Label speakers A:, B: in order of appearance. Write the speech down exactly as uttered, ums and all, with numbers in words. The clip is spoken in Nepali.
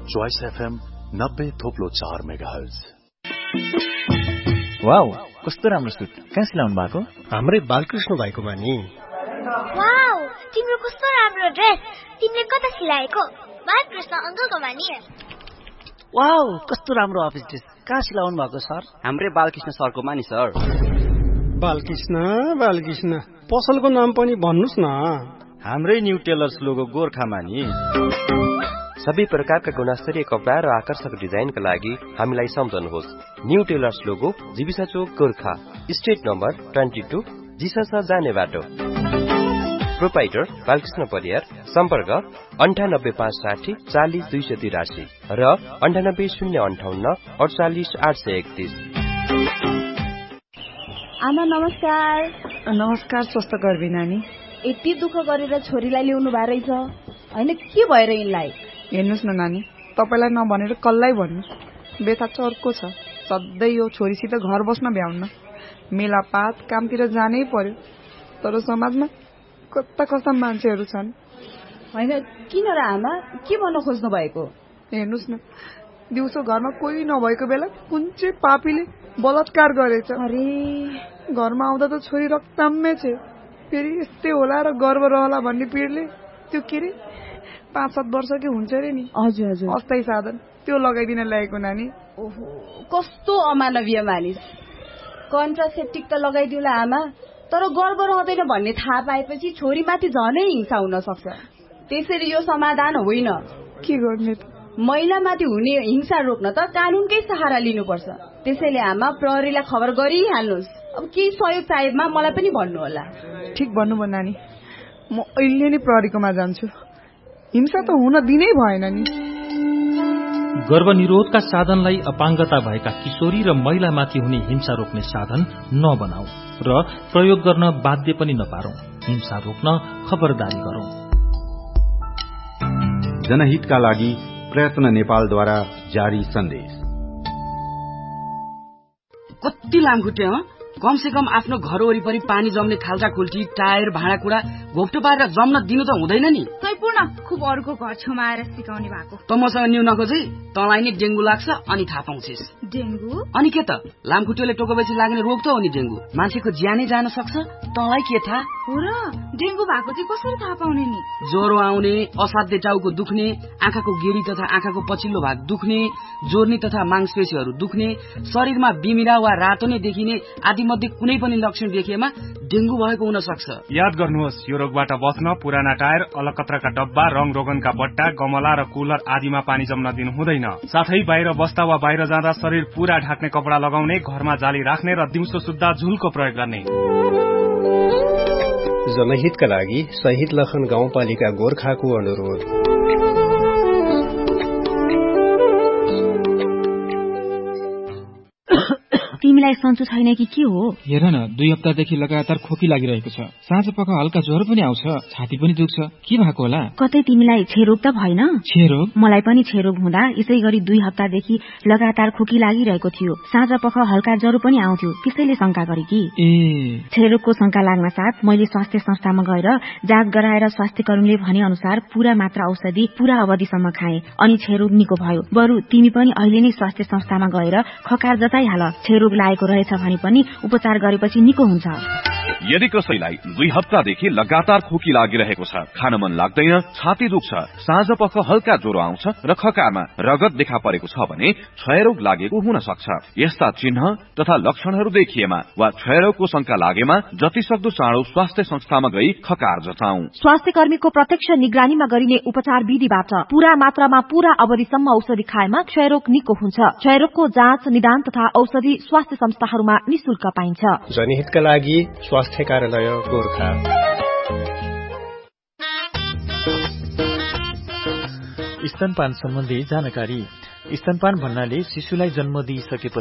A: चॉइस एफएम नब्बे थोप्लो चार मेगाहर्ज।
B: वाउ, कस्तो राम्रो सुट। कहाँ सिलाउनु भएको?
C: हाम्रै बालकृष्ण भाइकोमा नि।
D: वाउ, तिम्रो कस्तो राम्रो ड्रेस। तिमीले कता सिलाएको? बालकृष्ण अंकलकोमा नि।
E: वाउ, कस्तो राम्रो अफिस ड्रेस। कहाँ सिलाउनु भएको सर?
F: हाम्रै बालकृष्ण सरकोमा नि सर।
C: बालकृष्ण बालकृष्ण पसलको नाम पनि भन्नुस् न।
B: हाम्रै न्यू टेलर्स लोगो गोर्खामा नि।
G: सबै प्रकारका गुणस्तरीय कपडा र आकर्षक डिजाइनका लागि हामीलाई सम्झनुहोस्। न्यू टेलर्स लोगो, जीविसा चोक, गोर्खा, स्ट्रिट नम्बर बाइस, जिसस जाने बाटो। प्रोपाइटर बालकृष्ण परियार। सम्पर्क अन्ठानब्बे पाँच साठी चालिस दुई सय तिरासी र अन्ठानब्बे शून्य अन्ठाउन्न अडचालिस आठ सय एकतिस।
H: आमा नमस्कार।
I: नमस्कार स्वस्थकर नानी।
H: यति दुःख गरेर छोरीलाई ल्याउनु भए रहेछ होइन, के भएर यिनलाई?
I: हेर्नुहोस् न नानी, तपाईँलाई नभनेर कसलाई भन्नु, बेथा चर्को छ। सधैँ यो छोरीसित घर बस्न भ्याउन्न, मेलापात कामतिर जानै पर्यो। तर समाजमा कस्ता कस्ता मान्छेहरू छन्।
H: होइन किन र आमा, के भन्न खोज्नु भएको?
I: हेर्नुहोस् न, दिउँसो घरमा कोही नभएको बेला कुन चाहिँ पापीले बलात्कार गरेछ।
H: अरे
I: घरमा आउँदा त छोरी रक्ताम्मै छ, फेरि यस्तै होला र गर्व रहला भन्ने पिडले त्यो के रे पाँच सात वर्षकै हुन्छ रे नि।
H: हजुर हजुर,
I: अस्थायी साधन त्यो लगाइदिन ल्याएको नानी।
H: ओहो, कस्तो अमानवीय मानिस। कन्ट्रासेप्टिक त लगाइदिउला आमा, तर गर्व रहँदैन भन्ने थाहा पाएपछि छोरीमाथि झनै हिंसा हुन सक्छ। त्यसरी यो समाधान होइन।
I: के गर्ने त?
H: महिलामाथि हुने हिंसा रोक्न त कानूनकै सहारा लिनुपर्छ। त्यसैले आमा प्रहरीलाई खबर गरिहाल्नुहोस्। अब केही सहयोग चाहिएमा मलाई पनि भन्नु होला।
I: ठिक भन्नुभयो नानी, म अहिले नै प्रहरीकोमा जान्छु। हिंसा त हुन दिनै भएन नि।
J: गर्भनिरोधका साधनलाई अपाङ्गता भएका किशोरी र महिलामाथि हुने हिंसा रोक्ने साधन नबनाऊ र प्रयोग गर्न बाध्य पनि नपारौं। हिंसा रोक्न खबरदारी गरौं।
K: जनहितका लागि प्रयत्न नेपालद्वारा जारी सन्देश।
E: कति लामखुट्टे ह? कम से कम आफ्नो घर वरिपरि पानी जम्ने खाल्टा खुल्टी, टायर, भाँडाकुँडा घोप्टो पारेर जम्न दिनु त हुँदैन नि।
L: तैपूर्ण खुब अरूको घर छेउमा आएर सिकाउने भएको।
E: त मसँग न्यू नखोजै, तँलाई नि डेंगू लाग्छ अनि थाहा पाउँछिस्।
L: डेंगू?
E: अनि के त, लामखुट्टेले टोकेपछि लाग्ने रोग त हो नि डेंगू। मान्छेको ज्यानै जान सक्छ, तँलाई के थाहा?
L: हो र, डेंगू भएको चाहिँ कसरी थाहा पाउने नि?
E: ज्वरो आउने, असाध्य टाउको दुख्ने, आँखाको गेडी तथा आँखाको पछिल्लो भाग दुख्ने, जोर्नी तथा मांसपेशीहरू दुख्ने, शरीरमा बिमिरा वा रातो नै देखिने आदि मध्ये कुनै पनि लक्षण देखिएमा डेंगू भएको हुन सक्छ।
M: याद गर्नुहोस्, यो रोगबाट बच्न पुराना टायर, अलकत्रका डब्बा, रंग रोगनका बट्टा, गमला र कुलर आदिमा पानी जम्न दिनु हुँदैन। साथै बाहिर बस्दा वा बाहिर जाँदा शरीर पूरा ढाक्ने कपडा लगाउने, घरमा जाली राख्ने र दिउँसो सुत्दा झुलको प्रयोग गर्ने।
C: जनहितका लागि शहीद लखन गाउँपालिका गोर्खाको अनुरोध।
N: तिमीलाई सन्चो छैन कि के हो?
O: हेर न, दुई हप्तादेखि लगातार खोकी लागिरहेको छ। साँझ पख हल्का ज्वरो पनि आउँछ, छाती पनि दुख्छ। के भएको होला?
N: कतै तिमीलाई क्षयरोग त भएन?
O: क्षयरोग?
N: मलाई पनि क्षयरोग हुँदा यसै गरी दुई हप्तादेखि लगातार खोकी लागिरहेको थियो। साँझ पख हल्का ज्वरो पनि आउँथ्यो, त्यसैले शंका गरे कि
O: ए
N: क्षयरोगको शंका लाग्न साथ मैले स्वास्थ्य संस्थामा गएर जाँच गराएर स्वास्थ्य कर्मीले भने अनुसार पूरा मात्रा औषधि पूरा अवधिसम्म खाए अनि क्षयरोग निको भयो। बरु तिमी पनि अहिले नै स्वास्थ्य संस्थामा गएर खकार जताइहाल। क्षयरोग लागेको रहेछ भने पनि उपचार गरेपछि निको हुन्छ।
P: यदि कसैलाई दुई हप्तादेखि लगातार खोकी लागिरहेको छ, खान मन लाग्दैन, छाती दुख्छ, साँझ पख हल्का ज्वरो आउँछ र खकारमा रगत देखा परेको छ भने क्षयरोग लागेको हुन सक्छ। यस्ता चिन्ह तथा लक्षणहरू देखिएमा वा क्षयरोगको शंका लागेमा जतिसक्दो चाँडो स्वास्थ्य संस्थामा गई खकार जताऊ।
Q: स्वास्थ्य कर्मीको प्रत्यक्ष निगरानीमा गरिने उपचार विधिबाट पूरा मात्रामा पूरा अवधिसम्म औषधि खाएमा क्षयरोग निको हुन्छ। क्षयरोगको जाँच, निदान तथा औषधि स्वास्थ्य संस्थाहरूमा निशुल्क पाइन्छ।
C: जनहितका लागि स्वास्थ्य कार्यालय गोर्खा।
B: स्तनपान सम्बन्धी जानकारी। स्तनपान भन्नाले शिशुलाई जन्म दिइसकेपछि